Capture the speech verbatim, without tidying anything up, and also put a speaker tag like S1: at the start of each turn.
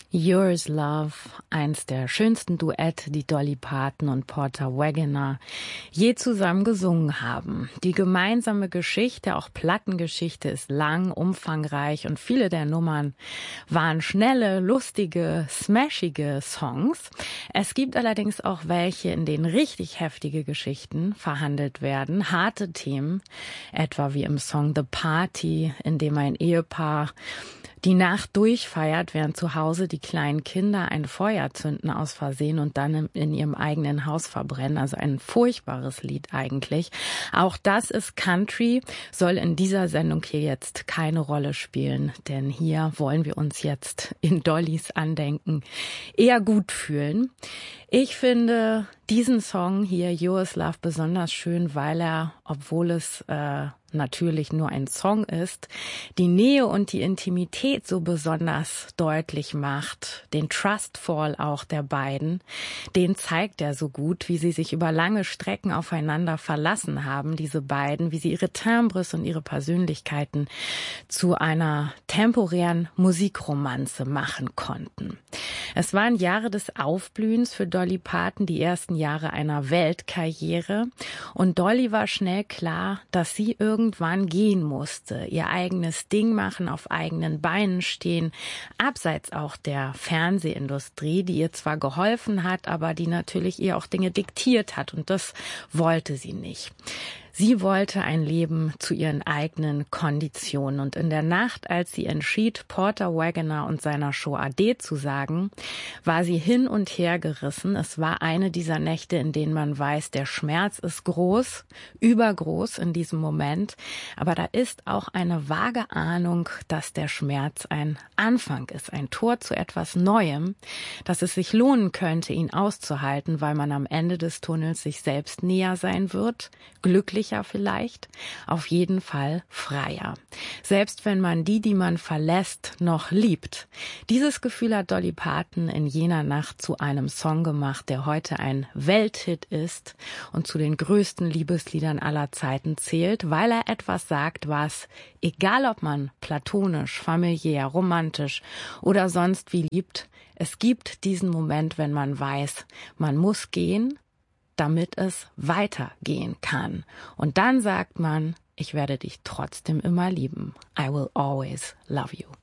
S1: Yours Love, eins der schönsten Duette, die Dolly Parton und Porter Wagoner je zusammen gesungen haben. Die gemeinsame Geschichte, auch Plattengeschichte, ist lang, umfangreich und viele der Nummern waren schnelle, lustige, smashige Songs. Es gibt allerdings auch welche, in denen richtig heftige Geschichten verhandelt werden, harte Themen, etwa wie im Song The Party, in dem ein Ehepaar die Nacht durchfeiert, während zu Hause die kleinen Kinder ein Feuer zünden aus Versehen und dann in ihrem eigenen Haus verbrennen. Also ein furchtbares Lied eigentlich. Auch das ist Country, soll in dieser Sendung hier jetzt keine Rolle spielen, denn hier wollen wir uns jetzt in Dollys Andenken eher gut fühlen. Ich finde diesen Song hier, Yours Love, besonders schön, weil er, obwohl es äh, natürlich nur ein Song ist, die Nähe und die Intimität so besonders deutlich macht. Den Trustfall auch der beiden, den zeigt er so gut, wie sie sich über lange Strecken aufeinander verlassen haben, diese beiden, wie sie ihre Timbres und ihre Persönlichkeiten zu einer temporären Musikromanze machen konnten. Es waren Jahre des Aufblühens für Dolly Parton, die ersten Jahre einer Weltkarriere. Und Dolly war schnell klar, dass sie irgendwann gehen musste, ihr eigenes Ding machen, auf eigenen Beinen stehen, abseits auch der Fernsehindustrie, die ihr zwar geholfen hat, aber die natürlich ihr auch Dinge diktiert hat. Und das wollte sie nicht. Sie wollte ein Leben zu ihren eigenen Konditionen. Und in der Nacht, als sie entschied, Porter Wagoner und seiner Show Ade zu sagen, war sie hin und her gerissen. Es war eine dieser Nächte, in denen man weiß, der Schmerz ist groß, übergroß in diesem Moment. Aber da ist auch eine vage Ahnung, dass der Schmerz ein Anfang ist, ein Tor zu etwas Neuem, dass es sich lohnen könnte, ihn auszuhalten, weil man am Ende des Tunnels sich selbst näher sein wird, glücklicher vielleicht, auf jeden Fall freier. Selbst wenn man die, die man verlässt, noch liebt. Dieses Gefühl hat Dolly Parton in jener Nacht zu einem Song gemacht, der heute ein Welthit ist und zu den größten Liebesliedern aller Zeiten zählt, weil er etwas sagt, was, egal ob man platonisch, familiär, romantisch oder sonst wie liebt, es gibt diesen Moment, wenn man weiß, man muss gehen, damit es weitergehen kann. Und dann sagt man, ich werde dich trotzdem immer lieben. I will always love you.